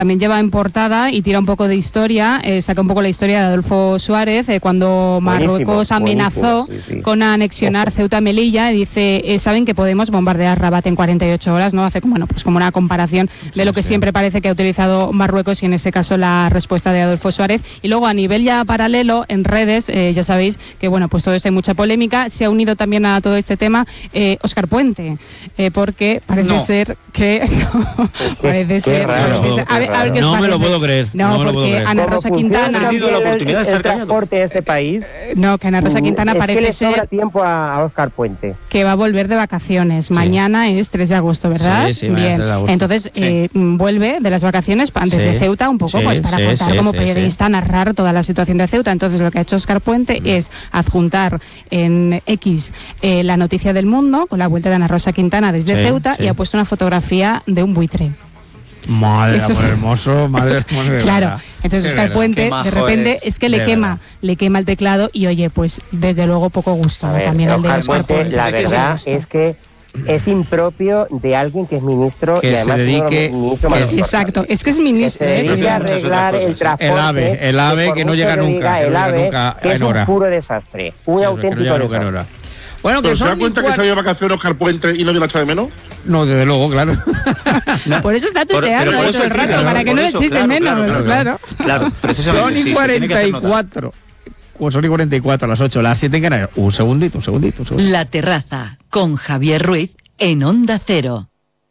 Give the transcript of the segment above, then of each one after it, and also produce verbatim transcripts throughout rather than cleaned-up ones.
también lleva en portada y tira un poco de historia, eh, saca un poco la historia de Adolfo Suárez, eh, cuando Marruecos buenísimo, amenazó buenísimo, sí, sí. con anexionar Ceuta y Melilla, y dice, eh, saben que podemos bombardear Rabat en cuarenta y ocho horas, ¿no? Hace como, bueno, pues como una comparación de lo que sí, siempre sí. parece que ha utilizado Marruecos, y en ese caso la respuesta de Adolfo Suárez. Y luego, a nivel ya paralelo, en redes, eh, ya sabéis que, bueno, pues todo esto hay mucha polémica. Se ha unido también a todo este tema eh, Óscar Puente, eh, porque parece no. ser que... No, parece ser... Parece ser a ver, a ver, ¿qué os no parece? me lo puedo creer. No, no porque Ana Rosa Quintana... ¿Ha tenido la oportunidad de estar el transporte de este país? No, que Ana Rosa Quintana es parece que le sobra ser... tiempo a, a Óscar Puente. Que va a volver de vacaciones. Sí. Mañana es tres de agosto, ¿verdad? Sí, sí, bien. De agosto. Entonces, sí. eh, vuelve de las vacaciones antes sí. de Ceuta, un poco, sí, pues para sí, contar sí, como sí, periodista, sí. narrar toda la situación de Ceuta. Entonces, lo que ha hecho Óscar Puente mm. es adjuntar en X eh, la noticia del Mundo, con la vuelta de Ana Rosa Quintana desde sí, Ceuta, sí. y ha puesto una fotografía de un buitre. Madre, Eso es... hermoso, madre, hermoso. Claro, entonces Óscar Puente de repente es, es que le quema, verdad. le quema el teclado, y oye, pues desde luego poco gusto, ¿no? ver, También el de Óscar Puente. La verdad es que es impropio de alguien que es ministro que y además se dedique no, ministro que, exacto, es que es ministro, que se ¿eh? dedique a arreglar el transporte, el AVE, el AVE que, que no llega nunca, que, el no AVE, llega nunca que es en hora. Un puro desastre, un Eso, auténtico no desastre. Bueno, ¿Pero que se da cuenta que se ha ido de vacaciones Óscar Puente y no la echa de menos? No, desde luego, claro. No. Por eso está tuiteando todo el rato, claro, para que no le eches de menos, claro. Claro, claro. claro. Son y cuarenta y cuatro. Pues son y cuarenta y cuatro, a las ocho, las siete en Canarias. Un segundito, un segundito, un segundito. La Terraza, con Javier Ruiz, en Onda Cero.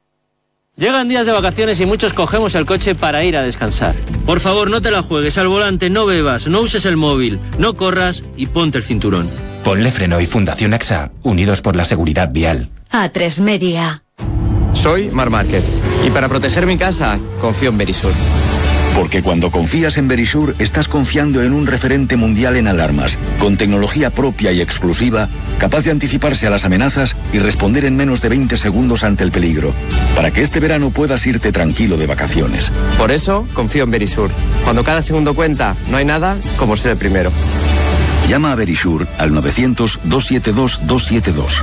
Llegan días de vacaciones y muchos cogemos el coche para ir a descansar. Por favor, no te la juegues al volante, no bebas, no uses el móvil, no corras y ponte el cinturón. Ponle Freno y Fundación A X A, unidos por la seguridad vial. A tres Media. Soy Mar Márquez y para proteger mi casa confío en Verisur. Porque cuando confías en Verisur, estás confiando en un referente mundial en alarmas, con tecnología propia y exclusiva, capaz de anticiparse a las amenazas y responder en menos de veinte segundos ante el peligro, para que este verano puedas irte tranquilo de vacaciones. Por eso, confío en Verisur. Cuando cada segundo cuenta, no hay nada como ser el primero. Llama a Verisur al novecientos, doscientos setenta y dos, doscientos setenta y dos.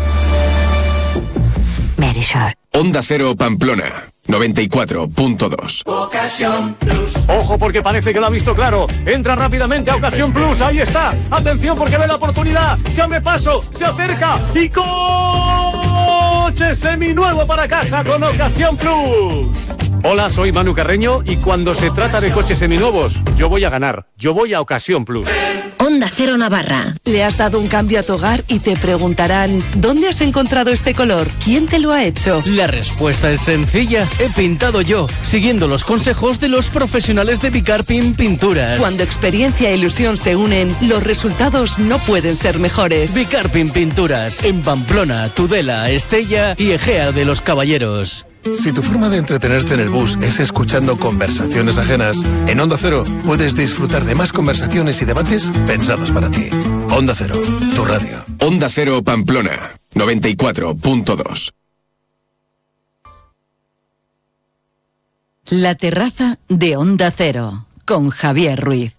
Verisur. Onda Cero Pamplona, noventa y cuatro punto dos. Ojo, porque parece que lo ha visto claro. Entra rápidamente a Ocasión Plus. Ahí está. Atención, porque ve la oportunidad. Se abre paso, se acerca y coche seminuevo para casa con Ocasión Plus. Hola, soy Manu Carreño y cuando se trata de coches seminuevos, yo voy a ganar. Yo voy a Ocasión Plus. Onda Cero Navarra. Le has dado un cambio a tu hogar y te preguntarán, ¿dónde has encontrado este color? ¿Quién te lo ha hecho? La respuesta es sencilla. He pintado yo, siguiendo los consejos de los profesionales de Bicarpin Pinturas. Cuando experiencia e ilusión se unen, los resultados no pueden ser mejores. Bicarpin Pinturas, en Pamplona, Tudela, Estella y Egea de los Caballeros. Si tu forma de entretenerte en el bus es escuchando conversaciones ajenas, en Onda Cero puedes disfrutar de más conversaciones y debates pensados para ti. Onda Cero, tu radio. Onda Cero Pamplona, noventa y cuatro punto dos. La Terraza de Onda Cero, con Javier Ruiz.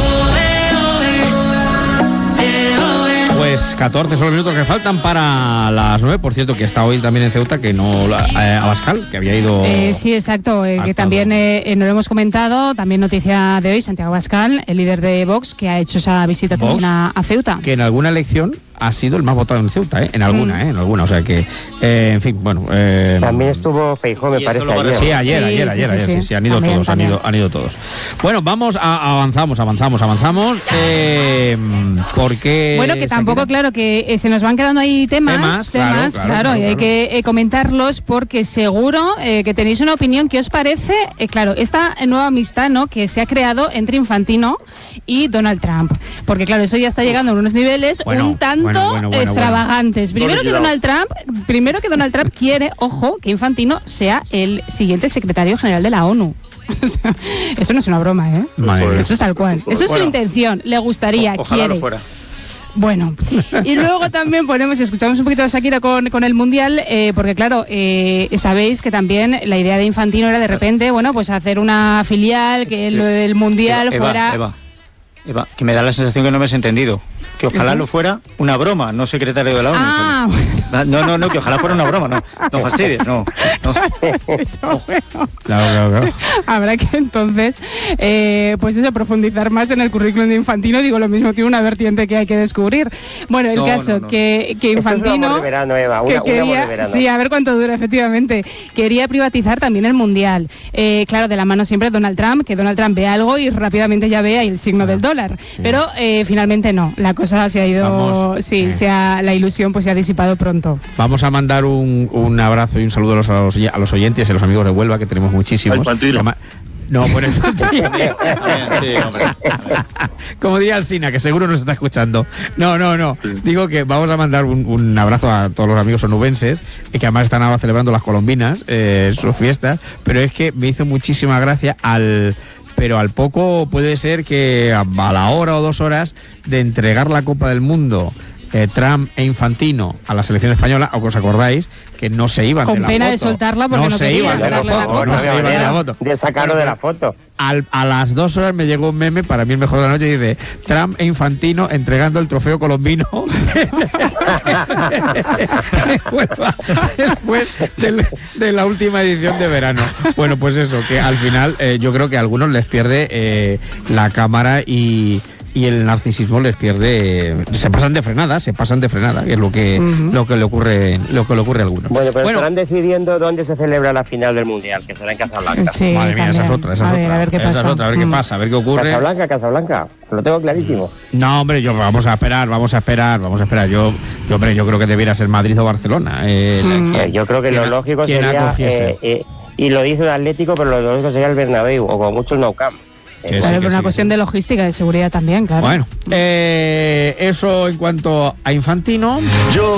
Pues catorce son los minutos que faltan para las nueve. Por cierto, que está hoy también en Ceuta, que no eh, Abascal, que había ido... Eh, sí, exacto, eh, que también eh, no lo hemos comentado. También noticia de hoy, Santiago Abascal, el líder de Vox, que ha hecho esa visita Vox, también a, a Ceuta. Que en alguna elección ha sido el más votado en Ceuta, ¿eh? En alguna, mm. ¿eh? En alguna, o sea que, eh, en fin, bueno... Eh, también estuvo Feijóo, me parece, ayer. Sí, ayer, sí, ayer, sí, ayer, sí, ayer, sí, sí, sí, han ido también, todos, también. han ido, han ido todos. Bueno, vamos, a, avanzamos, avanzamos, avanzamos, eh, porque... Bueno, que tampoco, claro, que eh, se nos van quedando ahí temas, temas, temas claro, claro, claro, y hay claro. que eh, comentarlos porque seguro eh, que tenéis una opinión. ¿Qué os parece? Eh, claro, esta nueva amistad, ¿no?, que se ha creado entre Infantino y Donald Trump. Porque, claro, eso ya está llegando a unos niveles bueno, un tanto bueno, bueno, bueno, extravagantes. Bueno. Primero que Donald Trump, primero que Donald Trump quiere, ojo, que Infantino sea el siguiente secretario general de la ONU. O sea, eso no es una broma, ¿eh? Madre. Eso es tal cual. Eso es bueno, su intención. Le gustaría, o, ojalá quiere. lo fuera. Bueno, y luego también ponemos, escuchamos un poquito de Shakira con, con el Mundial, eh, porque claro, eh, sabéis que también la idea de Infantino era de repente, bueno, pues hacer una filial, que el, el Mundial Eva, fuera... Eva, Eva, que me da la sensación que no me has entendido. Que ojalá lo fuera una broma, no secretario de la ONU. Ah, bueno. No, no, no, que ojalá fuera una broma, no. No fastidies, no. no. Eso, bueno. Claro, claro, claro. Habrá que entonces, eh, pues eso, profundizar más en el currículum de Infantino. Digo, lo mismo tiene una vertiente que hay que descubrir. Bueno, el No, caso, no, no. que, que Esto es un Infantino... amor de verano, Eva, una- que un quería, amor de verano. Sí, a ver cuánto dura, efectivamente. Quería privatizar también el Mundial. Eh, claro, de la mano siempre Donald Trump, que Donald Trump ve algo y rápidamente ya ve ahí el signo del dólar. Pero eh, finalmente no, la cosa se ha ido... Vamos. Sí, Eh. se ha- la ilusión pues se ha disipado pronto. Vamos a mandar un, un abrazo y un saludo a los, a los, a los oyentes y a los amigos de Huelva, que tenemos muchísimos. Al Infantino. Llama- No, por el Como diría Alsina, que seguro nos está escuchando. No, no, no. Digo que vamos a mandar un, un abrazo a todos los amigos onubenses, eh, que además están ahora celebrando las colombinas, eh, sus fiestas, pero es que me hizo muchísima gracia al... Pero al poco puede ser que a a la hora o dos horas de entregar la Copa del Mundo, eh, Trump e Infantino a la selección española, o que os acordáis que no se iban Con de la pena foto. de soltarla porque no se quería iban de la darle la foto, copa. no se iban de la foto. De sacarlo de la foto. Al- a las dos horas me llegó un meme, para mí el mejor de la noche, y dice: Trump e Infantino entregando el trofeo colombino después del- de la última edición de verano. Bueno, pues eso, que al final eh, yo creo que a algunos les pierde eh, la cámara y... y el narcisismo les pierde, se pasan de frenada, se pasan de frenada, que es lo que Ujú. lo que le ocurre, lo que le ocurre a algunos. Bueno, pero Bueno, estarán decidiendo dónde se celebra la final del Mundial, que será en Casablanca. Sí, madre mía, esa es también. otra, esa es A ver, otra. a ver qué Esa pasa. es otra, a ver qué Mm. pasa, a ver qué ocurre. Casablanca, Casablanca, lo tengo clarísimo. No, hombre, yo vamos a esperar, vamos a esperar, vamos a esperar. Yo, yo hombre, yo creo que debiera ser Madrid o Barcelona. Eh, la- Eh, quien- yo creo que quien lo a- lógico quien sería, acogiese. eh, eh, y lo dice el Atlético, pero lo lógico sería el Bernabéu, o como mucho el Nou Camp. Que sí, Claro, que por una sí, cuestión de logística, de seguridad también, claro. Bueno, eh, eso en cuanto a Infantino. Yo